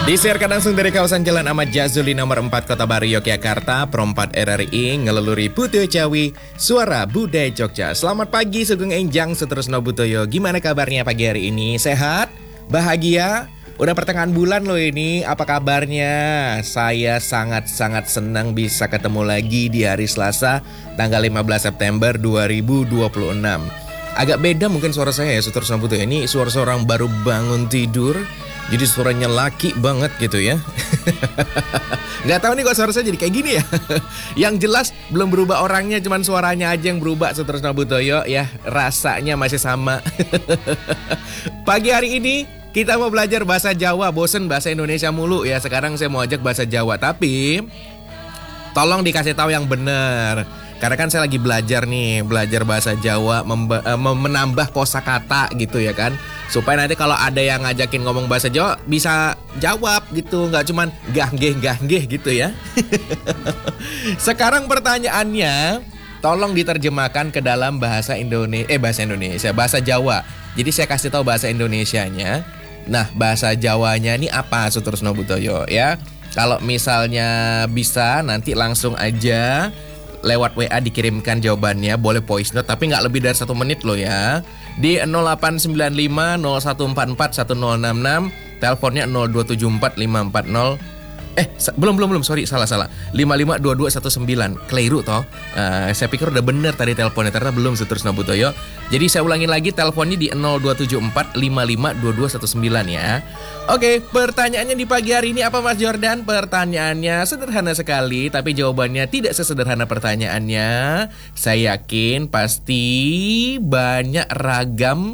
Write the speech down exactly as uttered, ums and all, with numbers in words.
Disiarkan langsung dari kawasan Jalan Ahmad Jazuli nomor empat Kota Baru Yogyakarta, Perempat R R I ngeleluri Putu Jawi, Suara Budaya Jogja. Selamat pagi Sugeng Enjang Sutrusno Butoyo. Gimana kabarnya pagi hari ini? Sehat? Bahagia? Udah pertengahan bulan loh ini, apa kabarnya? Saya sangat-sangat senang bisa ketemu lagi di hari Selasa tanggal lima belas September dua ribu dua puluh enam. Agak beda mungkin suara saya ya Sutrusno Butoyo. Ini suara seorang baru bangun tidur, jadi suaranya laki banget gitu ya. Gak tahu nih kok suara saya jadi kayak gini ya. Yang jelas belum berubah orangnya, cuman suaranya aja yang berubah Sutrusno Butoyo ya. Rasanya masih sama. Pagi hari ini kita mau belajar bahasa Jawa. Bosen bahasa Indonesia mulu ya. Sekarang saya mau ajak bahasa Jawa. Tapi tolong dikasih tahu yang benar. Karena kan saya lagi belajar nih, belajar bahasa Jawa, memba- eh, menambah kosakata gitu ya kan. Supaya nanti kalau ada yang ngajakin ngomong bahasa Jawa bisa jawab gitu, nggak cuman gah-geh-gah-geh gitu ya. Sekarang pertanyaannya, tolong diterjemahkan ke dalam bahasa Indonesia, eh bahasa Indonesia, bahasa Jawa. Jadi saya kasih tahu bahasa Indonesianya. Nah, bahasa Jawanya ini apa Sutrusno Butoyo ya? Kalau misalnya bisa nanti langsung aja lewat W A dikirimkan jawabannya, boleh voice note tapi nggak lebih dari satu menit loh ya. Di nol delapan sembilan lima nol satu empat empat satu nol enam enam, teleponnya nol dua tujuh empat lima empat nol. Eh, belum belum belum, sorry salah salah. lima lima dua dua satu sembilan. Keliru toh. Uh, saya pikir udah bener tadi teleponnya, ternyata belum Sutrusno Butoyo. Jadi saya ulangin lagi, teleponnya di nol dua tujuh empat lima lima dua dua satu sembilan ya. Oke, pertanyaannya di pagi hari ini apa Mas Jordan? Pertanyaannya sederhana sekali, tapi jawabannya tidak sesederhana pertanyaannya. Saya yakin pasti banyak ragam